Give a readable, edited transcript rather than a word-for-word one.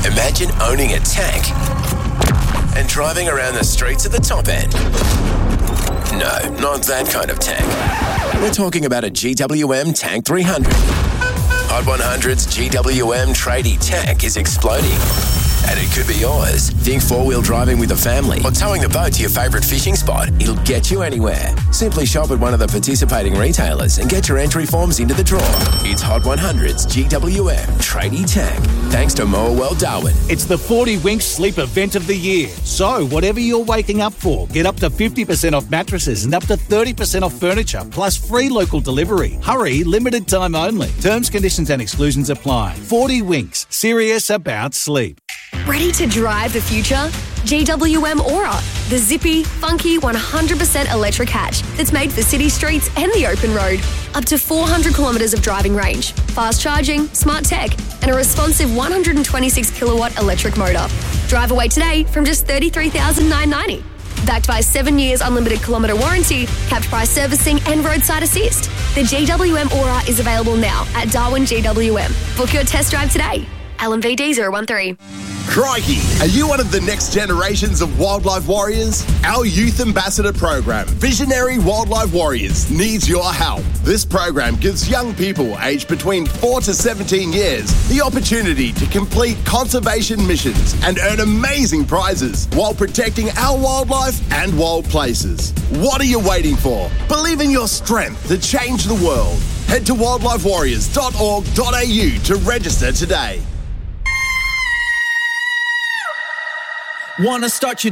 Imagine owning a tank and driving around the streets at the top end. No, not that kind of tank. We're talking about a GWM Tank 300. Hot 100's GWM tradie tank is exploding. And it could be yours. Think four-wheel driving with a family or towing the boat to your favourite fishing spot. It'll get you anywhere. Simply shop at one of the participating retailers and get your entry forms into the draw. It's Hot 100's GWM Tradie Tank. Thanks to Moorwell Darwin. It's the 40 Winks Sleep Event of the year. So, whatever you're waking up for, get up to 50% off mattresses and up to 30% off furniture, plus free local delivery. Hurry, limited time only. Terms, conditions and exclusions apply. 40 Winks. Serious about sleep. Ready to drive the future? GWM Aura, the zippy, funky 100% electric hatch that's made for city streets and the open road. Up to 400 kilometres of driving range, fast charging, smart tech, and a responsive 126 kilowatt electric motor. Drive away today from just $33,990. Backed by 7 years unlimited kilometre warranty, capped price servicing and roadside assist. The GWM Aura is available now at Darwin GWM. Book your test drive today. LMVD 013. Crikey! Are you one of the next generations of wildlife warriors? Our Youth Ambassador program, Visionary Wildlife Warriors, needs your help. This program gives young people aged between 4 to 17 years the opportunity to complete conservation missions and earn amazing prizes while protecting our wildlife and wild places. What are you waiting for? Believe in your strength to change the world. Head to wildlifewarriors.org.au to register today. Want to start your